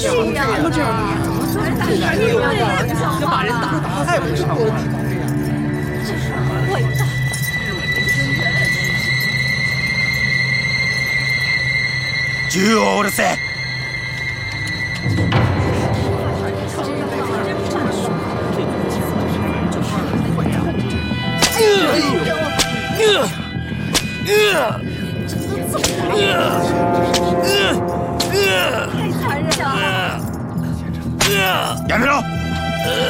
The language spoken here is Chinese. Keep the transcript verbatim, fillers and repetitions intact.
是呀，怎么这样？这男人要把人打打太不上了。这是会的。 銃を下ろせ。やめろ！